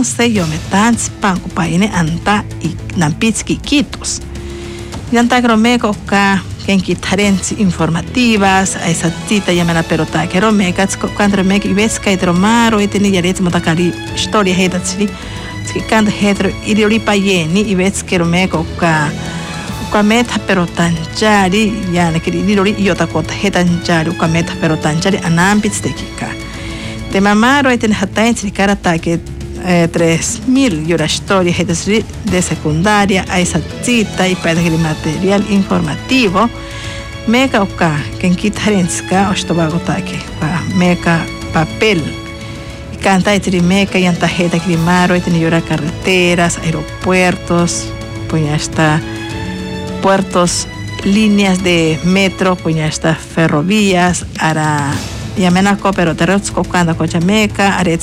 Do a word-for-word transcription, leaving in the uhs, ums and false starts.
once yo me tans panco paine anta y nampitski quitos. Yantagro meco ka kenkitarens informativas a esa cita llamada perota que romeka cuando me ibeska y tromaro y tenía yaret motakari historia hedatsli que kand hedro irioli payeni ibeska romeka ka ka meta perotanjari yana que irioli yotakota hedanjari ka meta perotanjari anampits tekika de mamaro y tenía hatains karata que Eh, tres mil y una historia de secundaria a esa cita y para el material informativo mega oka que en kitarenska o estobagotake mega papel y canta y mega y antajeta grimaro y tenía carreteras aeropuertos pues ya está puertos líneas de metro pues ya está ferrovías ara Yamenako pero terrotsko cuando cochameca